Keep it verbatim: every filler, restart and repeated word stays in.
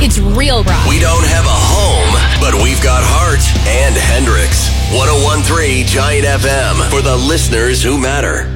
It's real rock. We don't have a home, but we've got heart. And Hendrix. one oh one point three Giant F M for the listeners who matter.